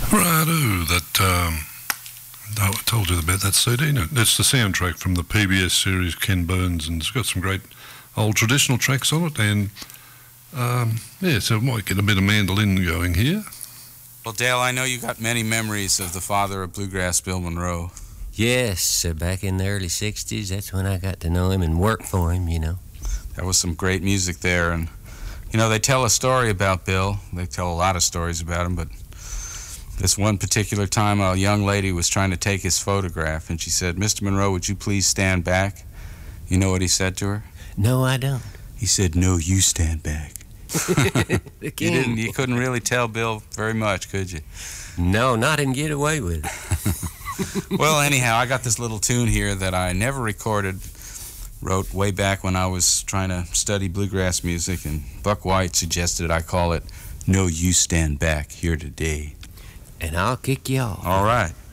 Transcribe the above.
Righto, I told you about that CD. No, it's the soundtrack from the PBS series Ken Burns, and it's got some great old traditional tracks on it, and so we might get a bit of mandolin going here. Well, Dale, I know you got many memories of the father of bluegrass, Bill Monroe. Yes, back in the early 60s, that's when I got to know him and work for him, There was some great music there, and, they tell a story about Bill. They tell a lot of stories about him, but this one particular time, a young lady was trying to take his photograph, and she said, "Mr. Monroe, would you please stand back?" You know what he said to her? No, I don't. He said, "No, you stand back." You couldn't really tell Bill very much, could you? No, not and get away with it. Well, anyhow, I got this little tune here that I never recorded, wrote way back when I was trying to study bluegrass music, and Buck White suggested I call it "No, You Stand Back Here Today." And I'll kick you off. All right.